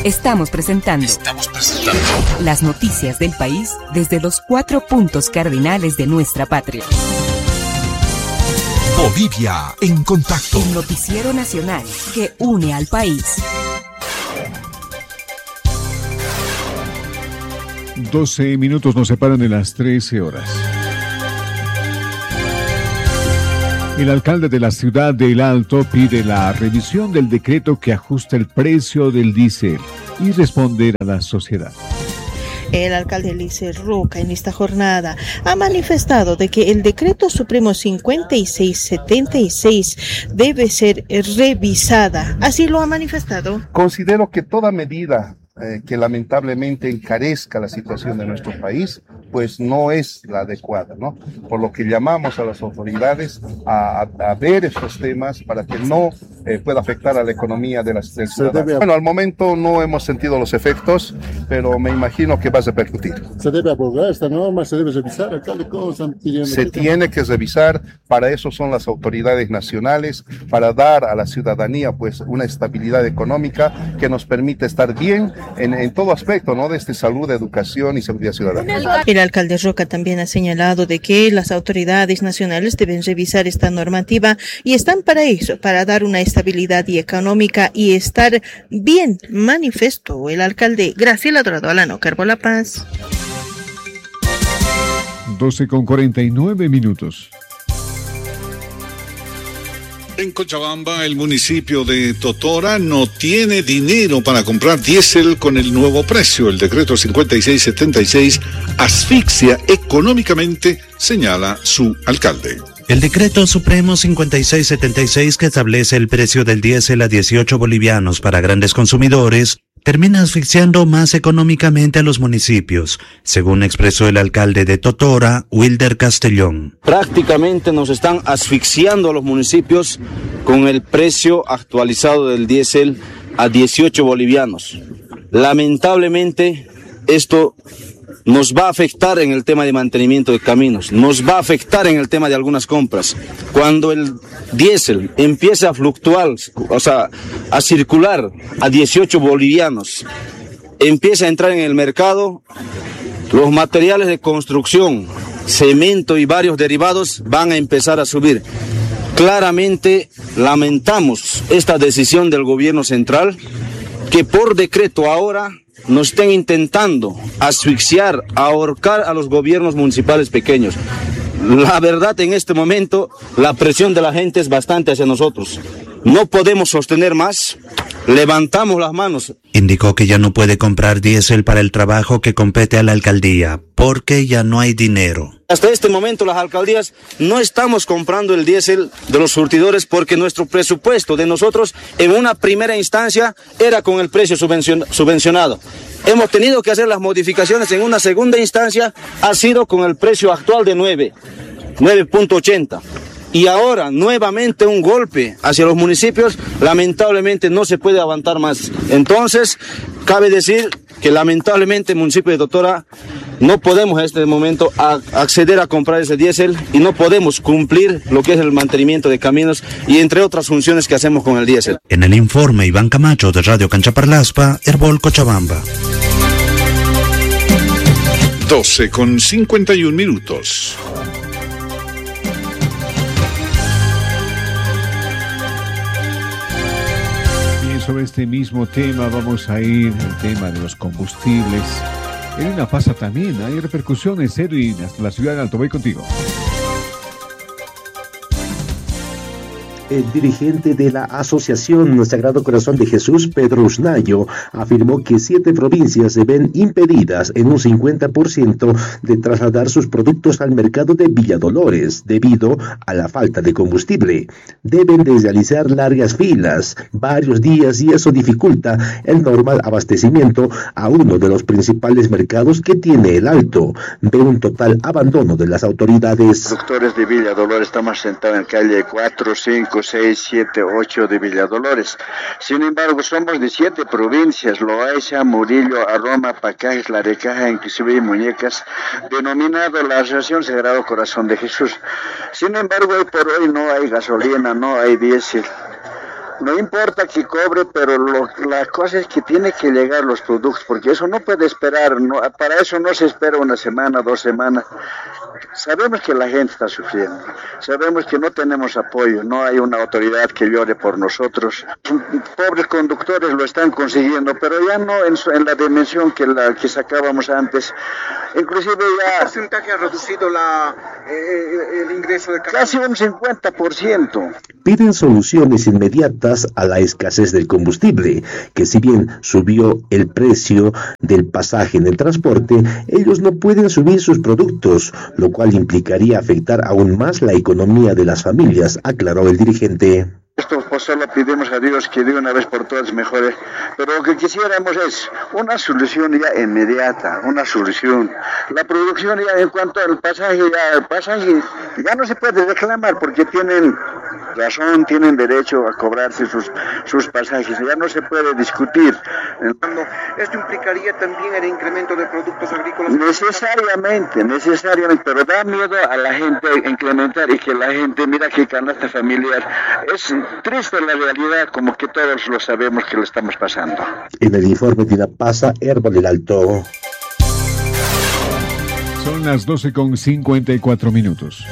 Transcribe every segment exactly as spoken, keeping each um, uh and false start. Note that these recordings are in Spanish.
Estamos presentando. Estamos presentando las noticias del país desde los cuatro puntos cardinales de nuestra patria. Bolivia en contacto. El noticiero nacional que une al país. doce minutos nos separan de las trece horas. El alcalde de la ciudad de El Alto pide la revisión del decreto que ajusta el precio del diésel y responder a la sociedad. El alcalde Eliezer Roca en esta jornada ha manifestado de que el decreto supremo cincuenta y seis setenta y seis debe ser revisada. Así lo ha manifestado. Considero que toda medida eh, que lamentablemente encarezca la situación de nuestro país, pues no es la adecuada, ¿no? Por lo que llamamos a las autoridades a, a, a ver estos temas para que no eh, pueda afectar a la economía de las ciudades. Bueno, al momento no hemos sentido los efectos, pero me imagino que va a repercutir. ¿Se debe abrogar esta norma? ¿Se debe revisar? Alcalde, ¿cómo están pidiendo? Se tiene que revisar, para eso son las autoridades nacionales, para dar a la ciudadanía pues una estabilidad económica que nos permite estar bien en, en todo aspecto, ¿no? Desde salud, educación y seguridad ciudadana. El alcalde Roca también ha señalado de que las autoridades nacionales deben revisar esta normativa y están para eso, para dar una estabilidad y económica y estar bien, manifestó el alcalde Graciela Dorado Alano, Carbo La Paz. doce con cuarenta y nueve minutos. En Cochabamba, el municipio de Totora no tiene dinero para comprar diésel con el nuevo precio. El decreto cincuenta y seis setenta y seis asfixia económicamente, señala su alcalde. El decreto supremo cincuenta y seis setenta y seis, que establece el precio del diésel a dieciocho bolivianos para grandes consumidores, termina asfixiando más económicamente a los municipios, según expresó el alcalde de Totora, Wilder Castellón. Prácticamente nos están asfixiando a los municipios con el precio actualizado del diésel a dieciocho bolivianos. Lamentablemente, esto nos va a afectar en el tema de mantenimiento de caminos, nos va a afectar en el tema de algunas compras. Cuando el diésel empiece a fluctuar, o sea, a circular a dieciocho bolivianos, empieza a entrar en el mercado, los materiales de construcción, cemento y varios derivados van a empezar a subir. Claramente lamentamos esta decisión del gobierno central, que por decreto ahora nos estén intentando asfixiar, ahorcar a los gobiernos municipales pequeños. La verdad, en este momento, la presión de la gente es bastante hacia nosotros. No podemos sostener más, levantamos las manos. Indicó que ya no puede comprar diésel para el trabajo que compete a la alcaldía, porque ya no hay dinero. Hasta este momento las alcaldías no estamos comprando el diésel de los surtidores porque nuestro presupuesto de nosotros en una primera instancia era con el precio subvencion- subvencionado. Hemos tenido que hacer las modificaciones en una segunda instancia, ha sido con el precio actual de nueve, nueve punto ochenta. Y ahora nuevamente un golpe hacia los municipios, lamentablemente no se puede aguantar más. Entonces, cabe decir que lamentablemente el municipio de Totora no podemos en este momento a acceder a comprar ese diésel y no podemos cumplir lo que es el mantenimiento de caminos y entre otras funciones que hacemos con el diésel. En el informe, Iván Camacho de Radio Canchaparlaspa, Herbol Cochabamba. doce con cincuenta y un minutos. Sobre este mismo tema vamos a ir al tema de los combustibles. En una pasa también, hay repercusiones, Edwin, hasta la ciudad de Alto. Voy contigo. El dirigente de la Asociación Sagrado Corazón de Jesús, Pedro Usnayo, afirmó que siete provincias se ven impedidas en un cincuenta por ciento de trasladar sus productos al mercado de Villa Dolores debido a la falta de combustible. Deben de realizar largas filas, varios días, y eso dificulta el normal abastecimiento a uno de los principales mercados que tiene El Alto. Ve un total abandono de las autoridades. Productores de Villa Dolores estamos sentados en calle cuatro, cinco, seis, siete, ocho de Villa Dolores. Sin embargo, somos de siete provincias: Loaiza, Murillo, Aroma, Pacajes, La Recaja, inclusive Muñecas, denominado la Asociación Sagrado Corazón de Jesús. Sin embargo, hoy por hoy no hay gasolina, no hay diésel. No importa que cobre, pero lo, la cosa es que tiene que llegar los productos, porque eso no puede esperar, no, para eso no se espera una semana, dos semanas. Sabemos que la gente está sufriendo, sabemos que no tenemos apoyo, no hay una autoridad que llore por nosotros. Pobres conductores lo están consiguiendo, pero ya no en, en la dimensión que, la, que sacábamos antes. Inclusive ya... ¿Qué porcentaje ha reducido la, eh, el ingreso de carga? Casi un cincuenta por ciento. Piden soluciones inmediatas a la escasez del combustible, que si bien subió el precio del pasaje en el transporte, ellos no pueden subir sus productos, lo cual implicaría afectar aún más la economía de las familias, aclaró el dirigente. Esto pues solo pedimos a Dios que de una vez por todas mejore, pero lo que quisiéramos es una solución ya inmediata, una solución. La producción ya en cuanto al pasaje, ya el pasaje ya no se puede reclamar porque tienen razón, tienen derecho a cobrarse sus, sus pasajes, ya no se puede discutir. ¿Esto implicaría también el incremento de productos agrícolas? Necesariamente, necesariamente, pero da miedo a la gente incrementar y que la gente mira que canasta familiar. Es triste la realidad, como que todos lo sabemos que lo estamos pasando. En el informe de la Pasa, Herbal del Alto. Son las doce con cincuenta y cuatro minutos.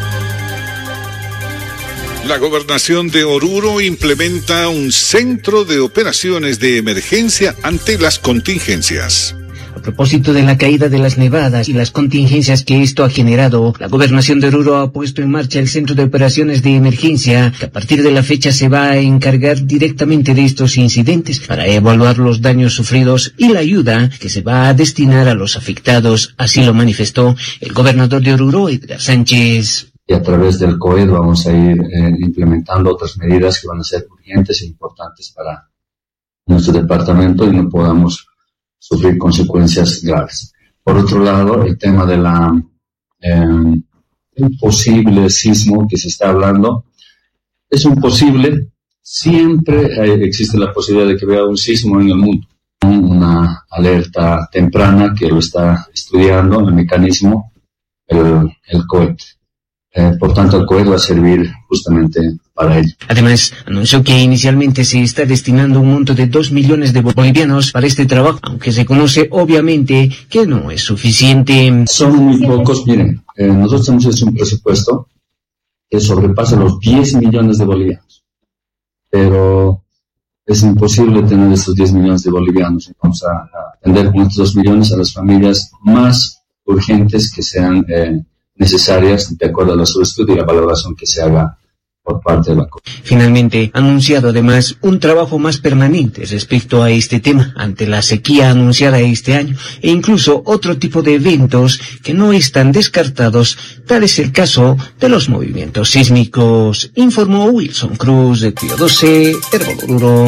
La gobernación de Oruro implementa un centro de operaciones de emergencia ante las contingencias. A propósito de la caída de las nevadas y las contingencias que esto ha generado, la gobernación de Oruro ha puesto en marcha el Centro de Operaciones de Emergencia, que a partir de la fecha se va a encargar directamente de estos incidentes para evaluar los daños sufridos y la ayuda que se va a destinar a los afectados. Así lo manifestó el gobernador de Oruro, Edgar Sánchez. Y a través del COED vamos a ir eh, implementando otras medidas que van a ser urgentes e importantes para nuestro departamento y no podamos sufrir consecuencias graves. Por otro lado, el tema de la eh, un posible sismo que se está hablando es un posible, siempre eh, existe la posibilidad de que vea un sismo en el mundo. Una alerta temprana que lo está estudiando, el mecanismo, el, el COED. Eh, por tanto, el COED va a servir justamente para ello. Además, anunció que inicialmente se está destinando un monto de dos millones de bolivianos para este trabajo, aunque se conoce obviamente que no es suficiente. Son muy pocos. Miren, eh, nosotros hemos hecho un presupuesto que sobrepasa los diez millones de bolivianos, pero es imposible tener estos diez millones de bolivianos. Vamos a, a atender con estos dos millones a las familias más urgentes que sean eh, necesarias de acuerdo a la solicitud y la valoración que se haga por parte de la COE. Finalmente, ha anunciado además un trabajo más permanente respecto a este tema ante la sequía anunciada este año e incluso otro tipo de eventos que no están descartados, tal es el caso de los movimientos sísmicos, informó Wilson Cruz de Tío doce, Herbal Oruro.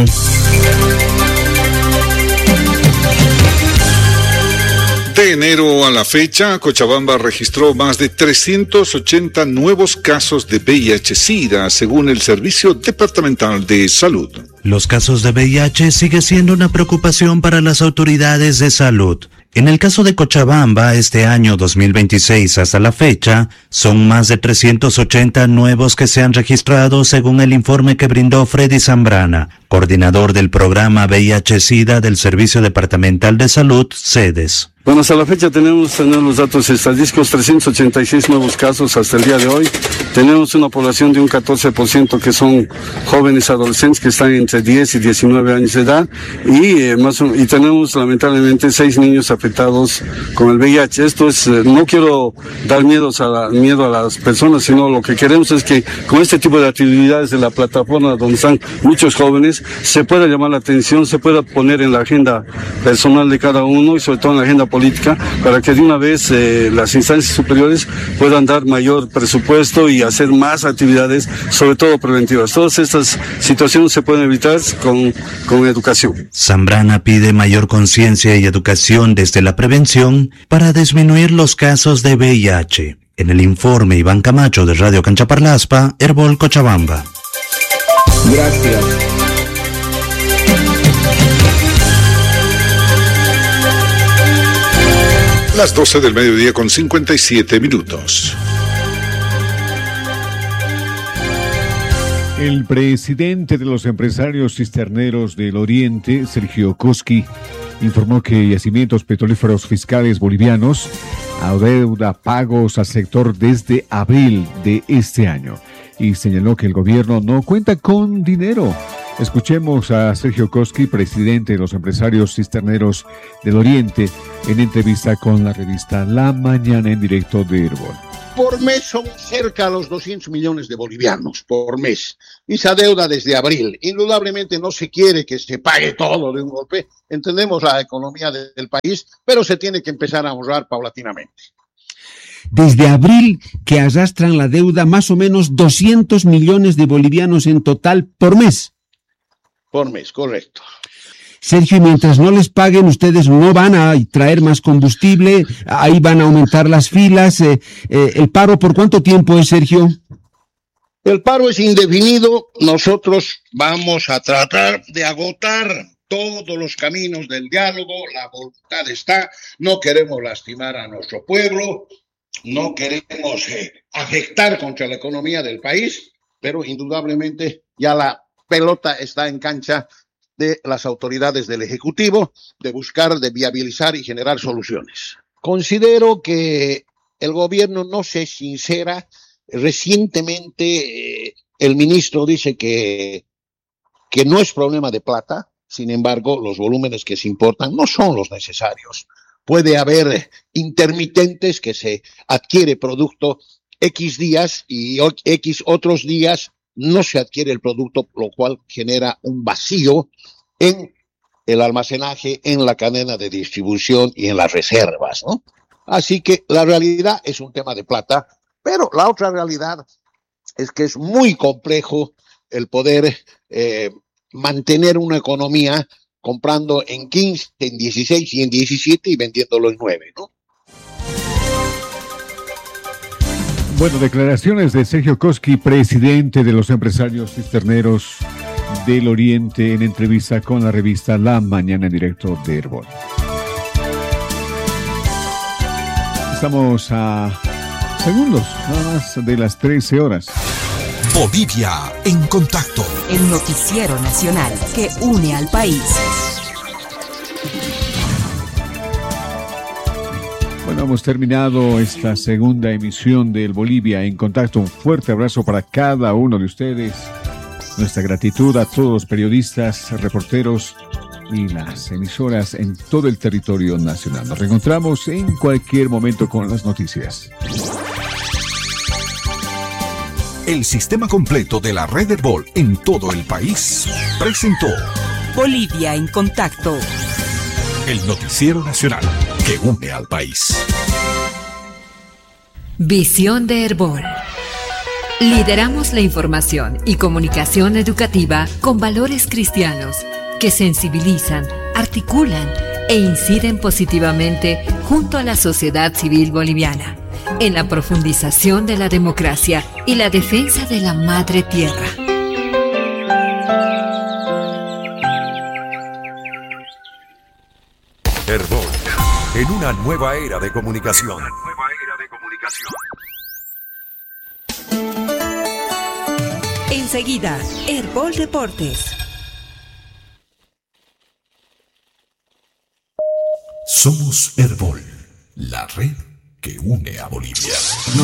De enero a la fecha, Cochabamba registró más de trescientos ochenta nuevos casos de V I H-Sida, según el Servicio Departamental de Salud. Los casos de V I H siguen siendo una preocupación para las autoridades de salud. En el caso de Cochabamba, este año dos mil veintiséis hasta la fecha, son más de trescientos ochenta nuevos que se han registrado según el informe que brindó Freddy Zambrana, coordinador del programa V I H-Sida del Servicio Departamental de Salud, SEDES. Bueno, hasta la fecha tenemos, tenemos los datos estadísticos, trescientos ochenta y seis nuevos casos hasta el día de hoy. Tenemos una población de un catorce por ciento que son jóvenes adolescentes que están entre diez y diecinueve años de edad y, eh, más, y tenemos lamentablemente seis niños afectados con el V I H. Esto es, eh, no quiero dar miedos a la, miedo a las personas, sino lo que queremos es que con este tipo de actividades de la plataforma donde están muchos jóvenes, se pueda llamar la atención, se pueda poner en la agenda personal de cada uno y sobre todo en la agenda política, para que de una vez eh, las instancias superiores puedan dar mayor presupuesto y hacer más actividades, sobre todo preventivas. Todas estas situaciones se pueden evitar con, con educación. Zambrana pide mayor conciencia y educación desde la prevención para disminuir los casos de V I H. En el informe, Iván Camacho de Radio Canchaparlaspa, Herbol Cochabamba. Gracias. Las doce del mediodía con cincuenta y siete minutos. El presidente de los empresarios cisterneros del Oriente, Sergio Koski, informó que Yacimientos Petrolíferos Fiscales Bolivianos adeuda pagos al sector desde abril de este año y señaló que el gobierno no cuenta con dinero. Escuchemos a Sergio Koski, presidente de los empresarios cisterneros del Oriente, en entrevista con la revista La Mañana en directo de Herbol. Por mes son cerca de los doscientos millones de bolivianos por mes. Y se adeuda desde abril. Indudablemente no se quiere que se pague todo de un golpe. Entendemos la economía de, del país, pero se tiene que empezar a ahorrar paulatinamente. Desde abril que arrastran la deuda más o menos doscientos millones de bolivianos en total por mes. Por mes, correcto. Sergio, mientras no les paguen, ustedes no van a traer más combustible, ahí van a aumentar las filas. Eh, eh, ¿El paro por cuánto tiempo es, Sergio? El paro es indefinido. Nosotros vamos a tratar de agotar todos los caminos del diálogo. La voluntad está. No queremos lastimar a nuestro pueblo, no queremos eh, afectar contra la economía del país, pero indudablemente ya la pelota está en cancha de las autoridades del Ejecutivo, de buscar, de viabilizar y generar soluciones. Considero que el gobierno no se sincera. Recientemente eh, el ministro dice que, que no es problema de plata, sin embargo, los volúmenes que se importan no son los necesarios. Puede haber intermitentes que se adquiere producto X días y X otros días no se adquiere el producto, lo cual genera un vacío en el almacenaje, en la cadena de distribución y en las reservas, ¿no? Así que la realidad es un tema de plata, pero la otra realidad es que es muy complejo el poder eh, mantener una economía comprando en quince, en dieciséis y en diecisiete y vendiéndolo en nueve, ¿no? Bueno, declaraciones de Sergio Koski, presidente de los empresarios cisterneros del Oriente, en entrevista con la revista La Mañana en directo de Herbol. Estamos a segundos, nada más de las trece horas. Bolivia en contacto. El noticiero nacional que une al país. Bueno, hemos terminado esta segunda emisión del Bolivia en Contacto. Un fuerte abrazo para cada uno de ustedes. Nuestra gratitud a todos los periodistas, reporteros y las emisoras en todo el territorio nacional. Nos reencontramos en cualquier momento con las noticias. El sistema completo de la red Herbol en todo el país presentó Bolivia en Contacto. El noticiero nacional que une al país. Visión de Herbol. Lideramos la información y comunicación educativa con valores cristianos que sensibilizan, articulan e inciden positivamente junto a la sociedad civil boliviana en la profundización de la democracia y la defensa de la madre tierra. Herbol, en una nueva era de comunicación. Enseguida, Herbol Deportes. Somos Herbol, la red que une a Bolivia.